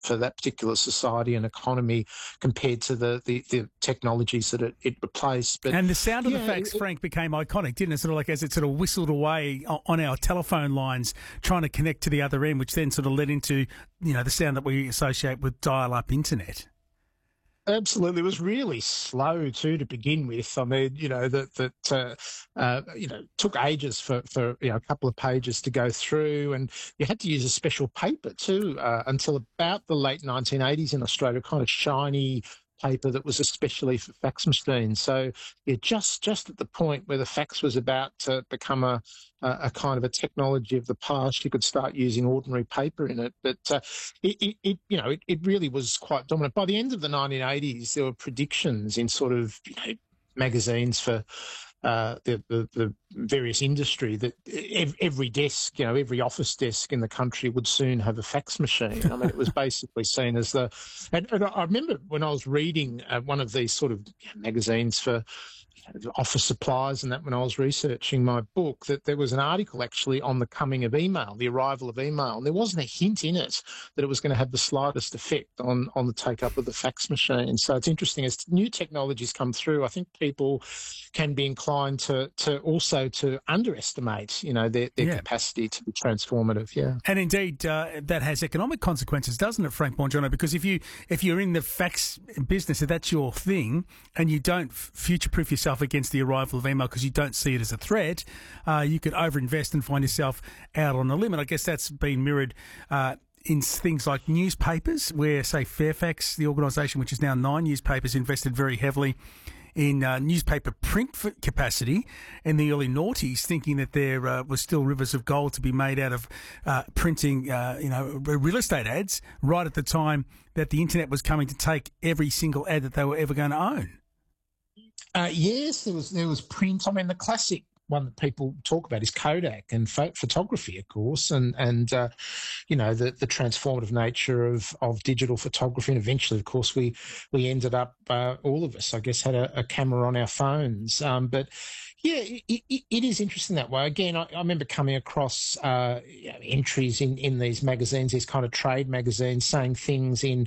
for that particular society and economy compared to the technologies that it replaced. But and the sound of the fax, Frank, became iconic, didn't it? Sort of like as it sort of whistled away on our telephone lines, trying to connect to the other end, which then sort of led into, the sound that we associate with dial-up internet. Absolutely. It was really slow too to begin with. I mean, took ages for a couple of pages to go through, and you had to use a special paper too until about the late 1980s in Australia, kind of shiny paper that was especially for fax machines. So just at the point where the fax was about to become a kind of a technology of the past, you could start using ordinary paper in it. But it really was quite dominant. By the end of the 1980s, there were predictions in sort of magazines for the various industry that every desk, every office desk in the country would soon have a fax machine. I mean, it was basically seen as and I remember when I was reading one of these sort of magazines for office supplies and that when I was researching my book, that there was an article actually on the coming of email, the arrival of email, and there wasn't a hint in it that it was going to have the slightest effect on the take-up of the fax machine. So it's interesting, as new technologies come through, I think people can be inclined to also underestimate, their capacity to be transformative, yeah. And indeed, that has economic consequences, doesn't it, Frank Bongiorno? Because if you're in the fax business, if that's your thing, and you don't future-proof yourself against the arrival of email because you don't see it as a threat, you could overinvest and find yourself out on a limb. And I guess that's been mirrored in things like newspapers, where, say, Fairfax, the organisation, which is now 9 newspapers, invested very heavily in newspaper print capacity in the early noughties, thinking that there was still rivers of gold to be made out of printing, real estate ads right at the time that the internet was coming to take every single ad that they were ever going to own. Yes, there was print. I mean, the classic one that people talk about is Kodak and photography, of course, and the transformative nature of digital photography. And eventually, of course, we ended up, all of us, I guess, had a camera on our phones. But yeah, it is interesting that way. Again, I remember coming across entries in these magazines, these kind of trade magazines, saying things in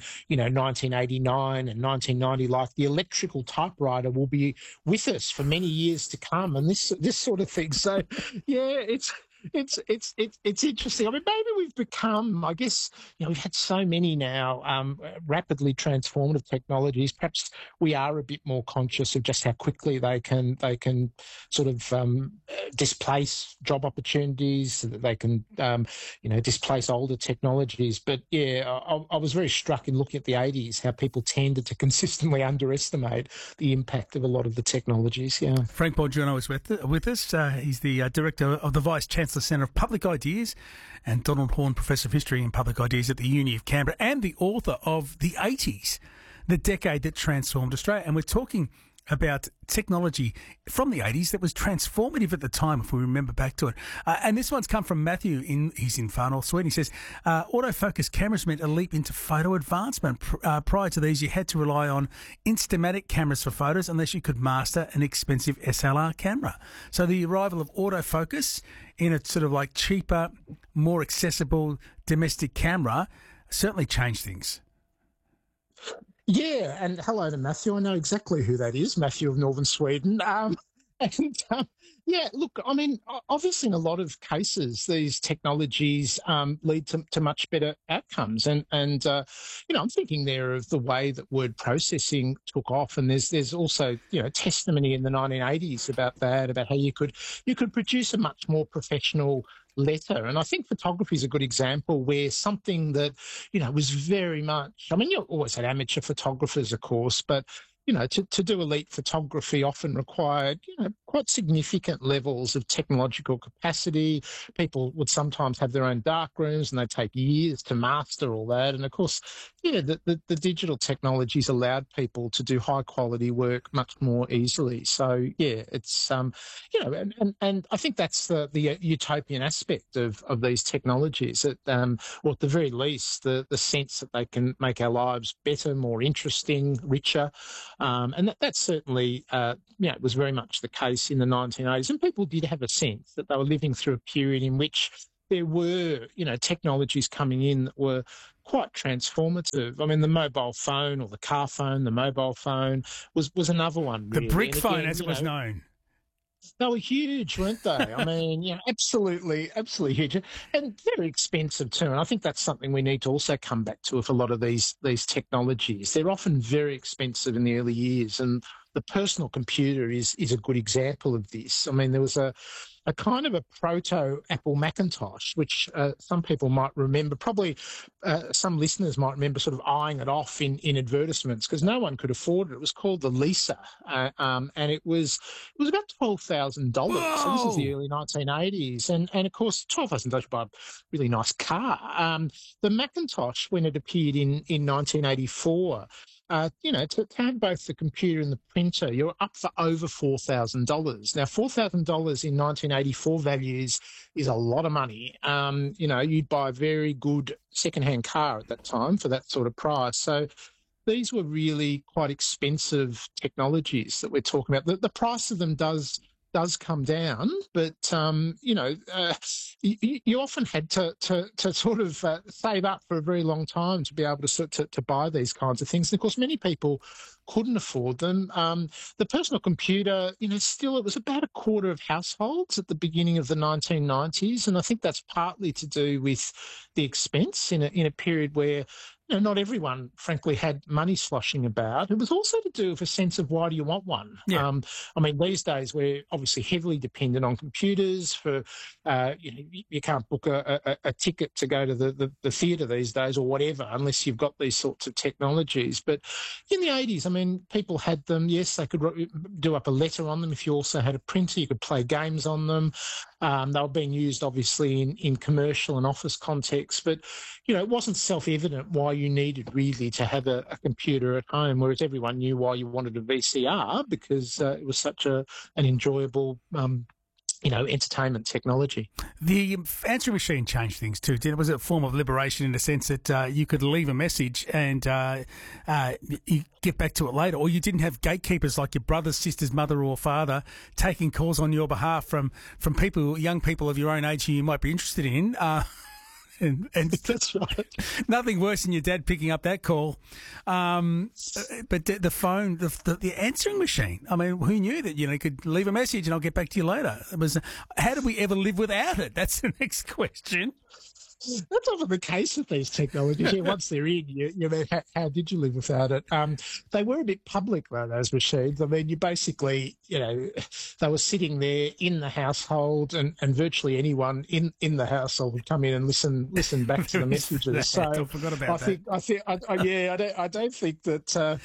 1989 and 1990, like the electrical typewriter will be with us for many years to come, and this sort of thing. So yeah, it's interesting. I mean, maybe we've become, I guess, we've had so many now rapidly transformative technologies. Perhaps we are a bit more conscious of just how quickly they can sort of displace job opportunities, so that they can displace older technologies. But yeah, I was very struck in looking at the 80s how people tended to consistently underestimate the impact of a lot of the technologies. Yeah. Frank Bongiorno is with us. He's the director of the Vice Chancellor Centre of Public Ideas, and Donald Horne, Professor of History and Public Ideas at the Uni of Canberra, and the author of The 80s, the decade that transformed Australia. And we're talking about technology from the 80s that was transformative at the time, if we remember back to it. And this one's come from Matthew. He's in Far North Sweden. He says, autofocus cameras meant a leap into photo advancement. Prior to these, you had to rely on Instamatic cameras for photos unless you could master an expensive SLR camera. So the arrival of autofocus in a sort of like cheaper, more accessible domestic camera certainly changed things. Yeah, and hello to Matthew. I know exactly who that is, Matthew of Northern Sweden. Yeah, look, I mean, obviously in a lot of cases, these technologies lead to much better outcomes. And I'm thinking there of the way that word processing took off. And there's also, testimony in the 1980s about that, about how you could produce a much more professional letter. And I think photography is a good example where something that, was very much, I mean, you always had amateur photographers, of course, but to do elite photography often required, quite significant levels of technological capacity. People would sometimes have their own dark rooms and they take years to master all that. And of course, the digital technologies allowed people to do high quality work much more easily. So yeah, it's, and I think that's the utopian aspect of these technologies, that, or at the very least, the sense that they can make our lives better, more interesting, richer. And that's certainly, it was very much the case in the 1980s. And people did have a sense that they were living through a period in which there were, technologies coming in that were quite transformative. I mean, the mobile phone or the car phone, the mobile phone was another one, The really. brick And phone, again, as it was known. they were huge, weren't they? I mean, absolutely, absolutely huge, and very expensive too. And I think that's something we need to also come back to with a lot of these technologies. They're often very expensive in the early years, and the personal computer is a good example of this. I mean, there was a kind of a proto Apple Macintosh, which some people might remember. Probably some listeners might remember sort of eyeing it off in advertisements because no one could afford it. It was called the Lisa, and it was about $12,000. So this is the early 1980s, and of course $12,000 buy a really nice car. The Macintosh, when it appeared in 1984. To have both the computer and the printer, you're up for over $4,000. Now, $4,000 in 1984 values is a lot of money. You'd buy a very good second-hand car at that time for that sort of price. So these were really quite expensive technologies that we're talking about. The price of them does come down, but you often had to sort of save up for a very long time to be able to buy these kinds of things. And of course, many people couldn't afford them. The personal computer, still it was about a quarter of households at the beginning of the 1990s, and I think that's partly to do with the expense in a period where not everyone, frankly, had money sloshing about. It was also to do with a sense of why do you want one? Yeah. I mean, these days we're obviously heavily dependent on computers for, you can't book a ticket to go to the theatre these days or whatever unless you've got these sorts of technologies. But in the 80s, I mean, people had them. Yes, they could do up a letter on them. If you also had a printer, you could play games on them. They were being used, obviously, in commercial and office contexts. But, it wasn't self-evident why you needed really to have a computer at home, whereas everyone knew why you wanted a VCR because it was such an enjoyable entertainment technology. The answering machine changed things too. It was a form of liberation in the sense that you could leave a message and you get back to it later, or you didn't have gatekeepers like your brother, sister's mother or father taking calls on your behalf from people, young people of your own age who you might be interested in. And that's right. Nothing worse than your dad picking up that call. But the phone, the answering machine. I mean, who knew that you could leave a message and I'll get back to you later? How did we ever live without it? That's the next question. That's often the case with these technologies. Once they're in, how did you live without it? They were a bit public, though, those machines. I mean, you basically, they were sitting there in the household and virtually anyone in the household would come in and listen back to the messages. So I forgot about that. I don't think that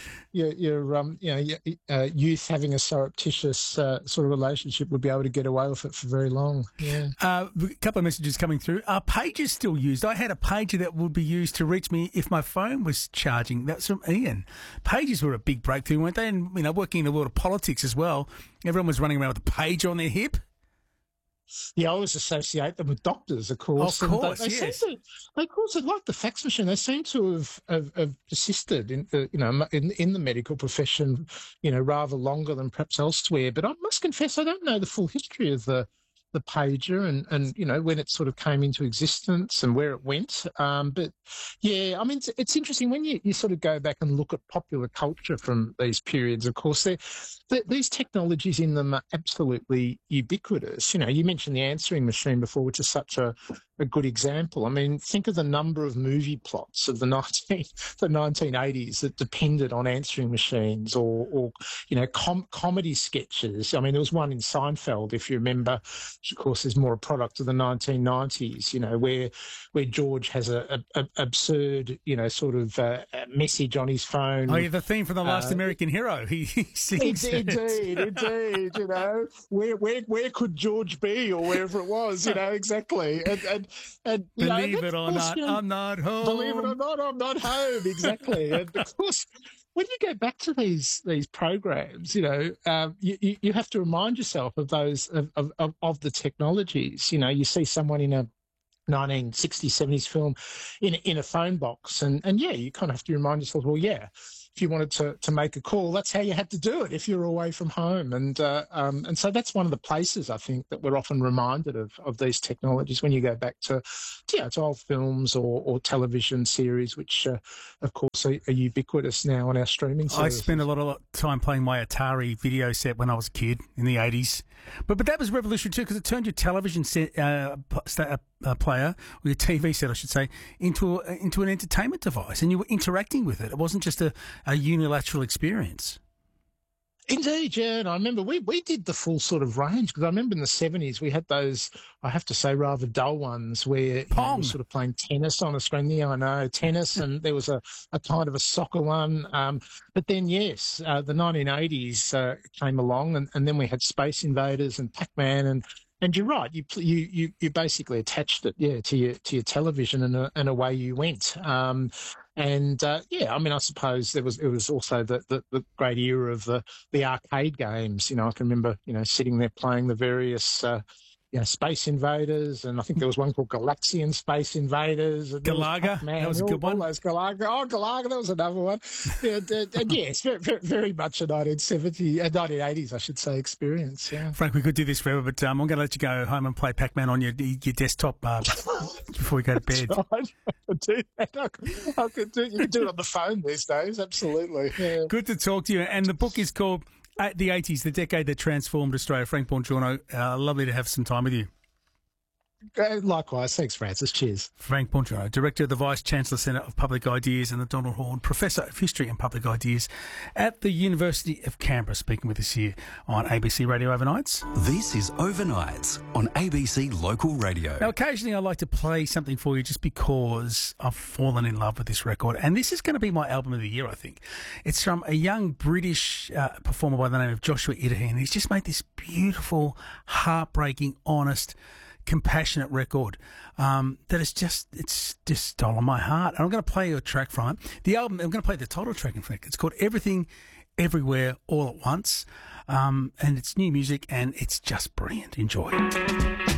your youth having a surreptitious sort of relationship would be able to get away with it for very long. Yeah. A couple of messages coming through. Are pages still used? I had a pager that would be used to reach me if my phone was charging. That's from Ian. Pages were a big breakthrough, weren't they? And, working in the world of politics as well, everyone was running around with a pager on their hip. Yeah, I always associate them with doctors, of course. Of course, yes. Of course, like the fax machine, they seem to have persisted in the medical profession, rather longer than perhaps elsewhere. But I must confess, I don't know the full history of the pager and when it sort of came into existence and where it went. But yeah, I mean, it's interesting when you sort of go back and look at popular culture from these periods. Of course, these technologies in them are absolutely ubiquitous. You mentioned the answering machine before, which is such a good example. I mean, think of the number of movie plots of the 1980s that depended on answering machines or comedy sketches. I mean, there was one in Seinfeld, if you remember, which of course is more a product of the 1990s, where George has a absurd, sort of message on his phone. Oh, yeah, the theme from The Last American Hero. He sings Indeed. Where could George be, or wherever it was, exactly. And believe it or not, I'm not home. Believe it or not, I'm not home. Exactly. And of course, when you go back to these programs, you have to remind yourself of those of the technologies. You see someone in a 1960s, 70s film in a phone box, and yeah, you kind of have to remind yourself, well, yeah, if you wanted to make a call, that's how you had to do it if you were away from home. And so that's one of the places I think that we're often reminded of these technologies when you go back to old films or television series, which of course are ubiquitous now on our streaming services. I spent a lot of time playing my Atari video set when I was a kid in the 80s. But that was revolutionary too, because it turned your television set, player, or your TV set, I should say, into an entertainment device, and you were interacting with it. It wasn't just a unilateral experience. Indeed, yeah. And I remember we did the full sort of range, because I remember in the 70s we had those, I have to say, rather dull ones where you were sort of playing tennis on a screen. Yeah, I know, tennis, and there was a kind of a soccer one. But then, yes, the 1980s came along, and then we had Space Invaders and Pac-Man, and you're right. You basically attached it, to your television, and away you went. I mean, I suppose it was also the great era of the arcade games. I can remember sitting there playing the various Space Invaders, and I think there was one called Galaxian Space Invaders. Galaga, that was a good one. All those Galaga. Oh, Galaga, that was another one. And yes, very, very much a 1980s, I should say, experience. Yeah. Frank, we could do this forever, but I'm going to let you go home and play Pac-Man on your desktop before we go to bed. I could do that. I could do it. You can do it on the phone these days, absolutely. Yeah. Good to talk to you. And the book is called The 80s, the decade that transformed Australia. Frank Bongiorno, lovely to have some time with you. Likewise. Thanks, Francis. Cheers. Frank Bongiorno, Director of the Vice-Chancellor Centre of Public Ideas and the Donald Horne Professor of History and Public Ideas at the University of Canberra, speaking with us here on ABC Radio Overnights. This is Overnights on ABC Local Radio. Now, occasionally I like to play something for you just because I've fallen in love with this record, and this is going to be my album of the year, I think. It's from a young British performer by the name of Joshua Idahy, and he's just made this beautiful, heartbreaking, honest, compassionate record that is it's just stolen my heart. And I'm going to play you a track from it. The album, I'm going to play the title track, in fact. It's called Everything, Everywhere, All at Once. And it's new music, and it's just brilliant. Enjoy it.